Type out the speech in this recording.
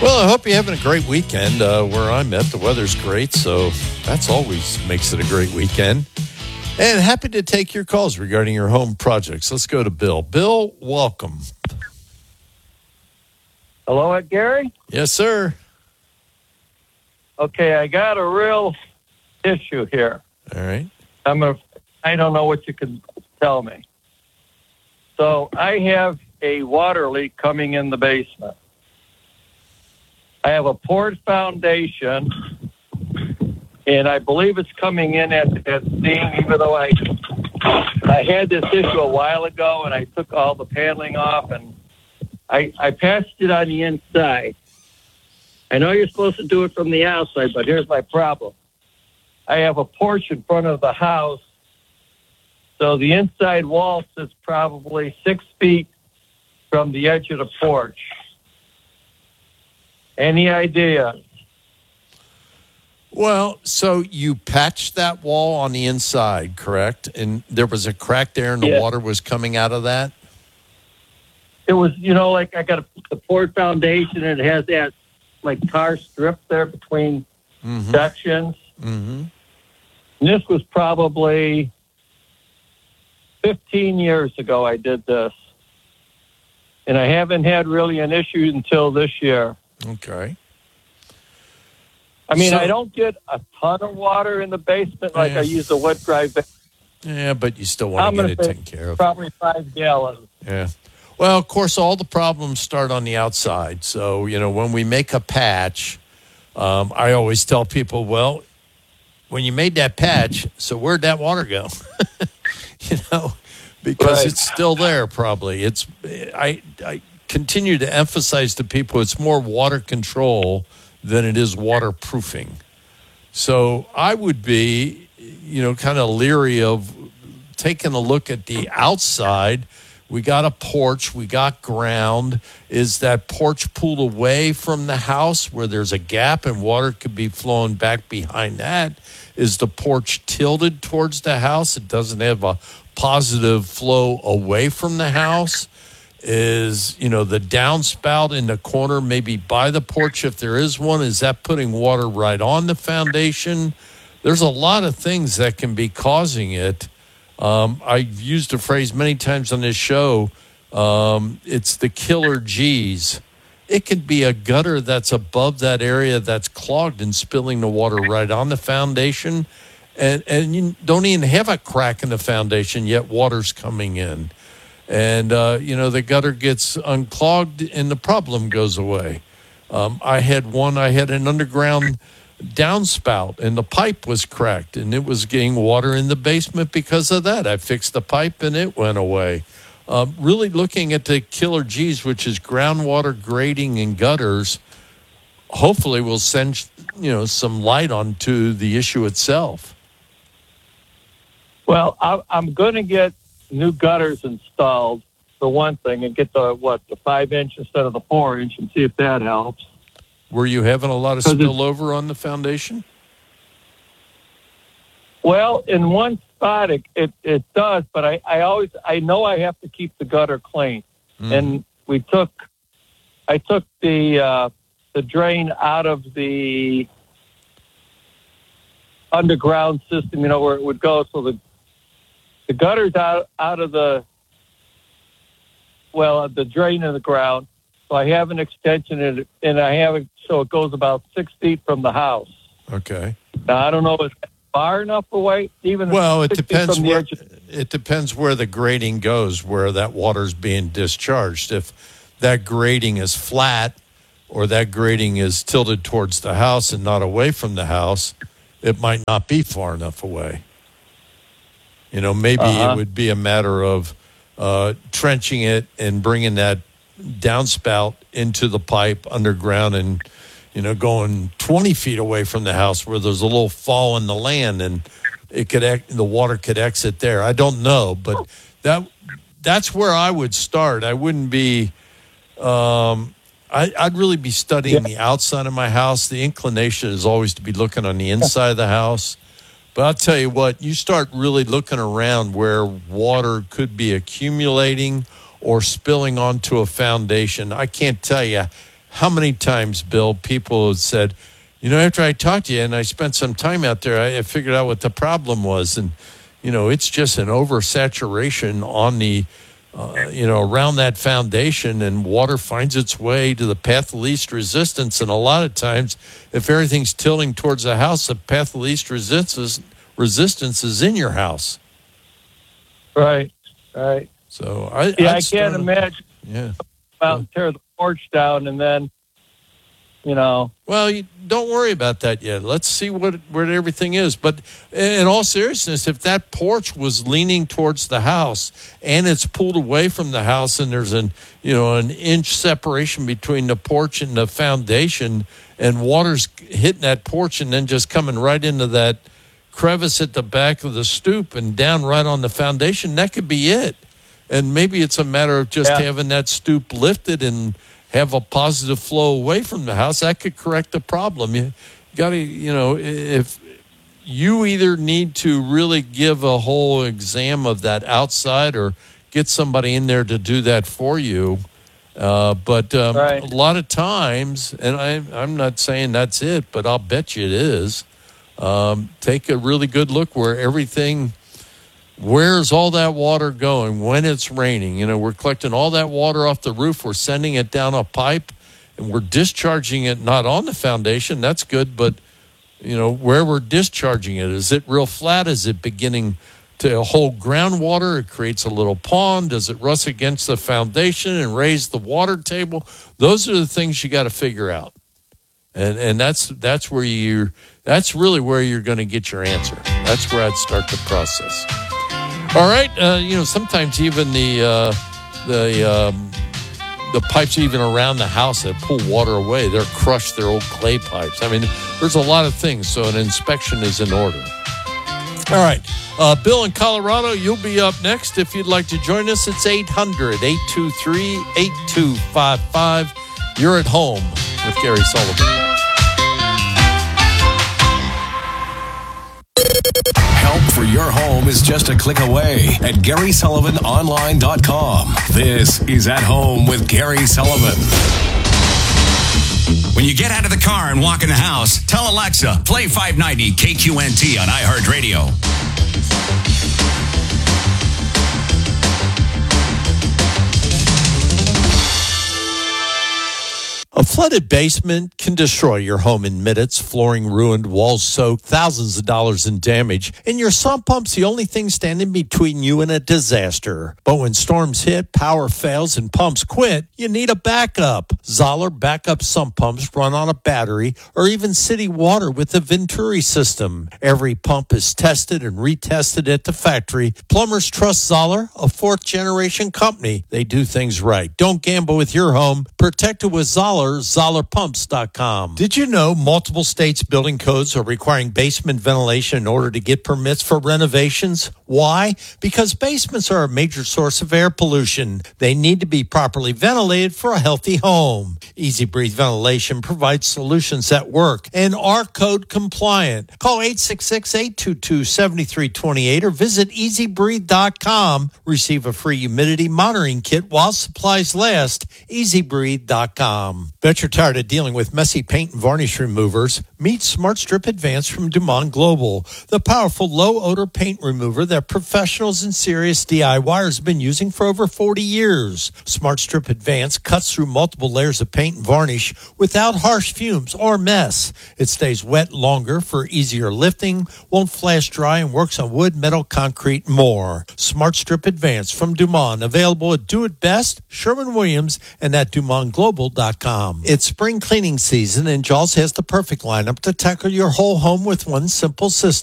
Well, I hope you're having a great weekend. Where I'm at, the weather's great, so that's always makes it a great weekend. And happy to take your calls regarding your home projects. Let's go to Bill. Bill, welcome. Hello, Gary? Yes, sir. Okay, I got a real issue here. All right. I don't know what you can tell me. So I have a water leak coming in the basement. I have a poured foundation, and I believe it's coming in at seam, even though I had this issue a while ago, and I took all the paneling off, and I patched it on the inside. I know you're supposed to do it from the outside, but here's my problem. I have a porch in front of the house, so the inside wall sits probably 6 feet from the edge of the porch. Any idea? Well, so you patched that wall on the inside, correct? And there was a crack there and the water was coming out of that? It was, like I got a poured foundation and it has that like tar strip there between sections. Mm-hmm. And this was probably 15 years ago I did this. And I haven't had really an issue until this year. Okay. I mean, I don't get a ton of water in the basement like I use the wet dry basement. Yeah, but you still want to get it taken care of. Probably 5 gallons. Yeah. Well, of course, all the problems start on the outside. So, when we make a patch, I always tell people, well, when you made that patch, so where'd that water go? Because it's still there probably. I continue to emphasize to people it's more water control than it is waterproofing. So I would be, kind of leery of taking a look at the outside. We got a porch, we got ground. Is that porch pulled away from the house where there's a gap and water could be flowing back behind that? Is the porch tilted towards the house? It doesn't have a positive flow away from the house? Is, the downspout in the corner, maybe by the porch, if there is one, is that putting water right on the foundation? There's a lot of things that can be causing it. I've used a phrase many times on this show. It's the killer G's. It could be a gutter that's above that area that's clogged and spilling the water right on the foundation. And you don't even have a crack in the foundation, yet water's coming in. And, the gutter gets unclogged and the problem goes away. I had an underground downspout and the pipe was cracked and it was getting water in the basement because of that. I fixed the pipe and it went away. Really looking at the killer G's, which is groundwater grading and gutters, hopefully will send, some light onto the issue itself. Well, I'm going to get new gutters installed for one thing and get the 5-inch instead of the 4-inch and see if that helps. Were you having a lot of spillover on the foundation? Well, in one spot it does, but I know I have to keep the gutter clean. And I took the drain out of the underground system, where it would go, so the gutter's out of the drain in the ground. So I have an extension and I have it so it goes about 6 feet from the house. Okay. Now I don't know if it's far enough away. It depends where the grading goes, where that water's being discharged. If that grading is flat or that grading is tilted towards the house and not away from the house, it might not be far enough away. Maybe it would be a matter of trenching it and bringing that downspout into the pipe underground and, going 20 feet away from the house where there's a little fall in the land and the water could exit there. I don't know, but that's where I would start. I wouldn't be, I'd really be studying the outside of my house. The inclination is always to be looking on the inside of the house. But I'll tell you what, you start really looking around where water could be accumulating or spilling onto a foundation. I can't tell you how many times, Bill, people have said, after I talked to you and I spent some time out there, I figured out what the problem was. And, it's just an oversaturation on the, around that foundation, and water finds its way to the path of least resistance. And a lot of times, if everything's tilting towards the house, the path of least resistance is in your house. Right. So I can't imagine. Yeah. Out and tear the porch down, and then, Well, you don't worry about that yet. Let's see where everything is. But in all seriousness, if that porch was leaning towards the house and it's pulled away from the house, and there's an inch separation between the porch and the foundation, and water's hitting that porch and then just coming right into that crevice at the back of the stoop and down right on the foundation, that could be it. And maybe it's a matter of just having that stoop lifted and have a positive flow away from the house. That could correct the problem. You got to, if you either need to really give a whole exam of that outside or get somebody in there to do that for you. But a lot of times, and I'm not saying that's it, but I'll bet you it is. Take a really good look where's all that water going when it's raining. We're collecting all that water off the roof. We're sending it down a pipe, and we're discharging it not on the foundation. That's good, but, where we're discharging it. Is it real flat? Is it beginning to hold groundwater? It creates a little pond. Does it rush against the foundation and raise the water table? Those are the things you got to figure out. And that's really where you're going to get your answer. That's where I'd start the process. All right, sometimes even the pipes even around the house that pull water away, they're crushed, they're old clay pipes. I mean, there's a lot of things, so an inspection is in order. All right, Bill in Colorado, you'll be up next. If you'd like to join us, it's 800-823-8255. You're at home with Gary Sullivan. Help for your home is just a click away at GarySullivanOnline.com. This is At Home with Gary Sullivan. When you get out of the car and walk in the house, tell Alexa, play 590 KQNT on iHeartRadio. A flooded basement can destroy your home in minutes. Flooring ruined, walls soaked, thousands of dollars in damage. And your sump pump's the only thing standing between you and a disaster. But when storms hit, power fails, and pumps quit, you need a backup. Zoller backup sump pumps run on a battery or even city water with the Venturi system. Every pump is tested and retested at the factory. Plumbers trust Zoller, a fourth-generation company. They do things right. Don't gamble with your home. Protect it with Zoller. ZollerPumps.com. Did you know multiple states' building codes are requiring basement ventilation in order to get permits for renovations? Why? Because basements are a major source of air pollution. They need to be properly ventilated for a healthy home. Easy Breathe Ventilation provides solutions that work and are code compliant. Call 866-822-7328 or visit EasyBreathe.com. Receive a free humidity monitoring kit while supplies last. EasyBreathe.com. Bet you're tired of dealing with messy paint and varnish removers. Meet Smart Strip Advanced from Dumont Global, the powerful low-odor paint remover that professionals and serious DIYers have been using for over 40 years. Smart Strip Advanced cuts through multiple layers of paint and varnish without harsh fumes or mess. It stays wet longer for easier lifting, won't flash dry, and works on wood, metal, concrete, and more. Smart Strip Advanced from Dumont, available at Do It Best, Sherwin-Williams, and at DumontGlobal.com. It's spring cleaning season, and Jaws has the perfect lineup to tackle your whole home with one simple system.